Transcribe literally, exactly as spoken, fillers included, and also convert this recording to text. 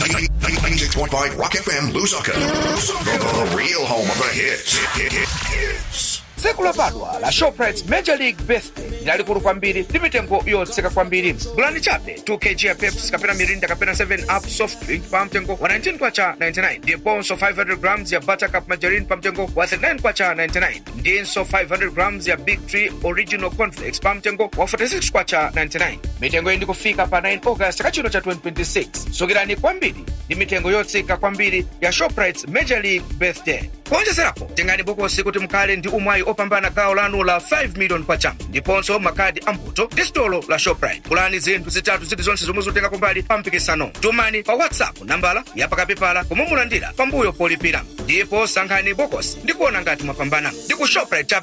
ninety-six point five Rock F M, Lusaka. The real home of the hits. Hit, hit, hits. Tsiku lobadwa la Shoprite's Major League Birthday lalikulu kwambiri ndi mitengo yotsika kwambiri. Gulani chabe two kilograms ya Pepsi kapena Mirinda kapena seven up soft drink pa mtengo wa nineteen kwacha ninety-nine. Ndiponso five hundred grams ya Buttercup Margarine pa mtengo wa thirty-nine kwacha ninety-nine. Ndiponso five hundred grams ya Big Tree Original Cornflakes pa mtengo wa forty-six kwacha ninety-nine. Mitengo yendi kufika pa nine August kachino cha twenty twenty-six. Sukirani kwambiri ndi mitengo yotsika kwambiri ya Shoprite's Major League Birthday. Kuonjezerapo tengani bokosi kuti mkale ndi umwayi opambana gawo lanu la five million kwacha. Ndiponso makadi ambuto ndi stolo la Shoprite. Kulani zinthu zitatu ziti zonse zomwe zotenga kumbali pa mpikisano. Tumani pa WhatsApp nambala ya pakapepala komwe mulandira pambuyo polipira. Ndipo sankhani bokosi ndi kuona ngati mwapambana. Ndi ku Shoprite chabe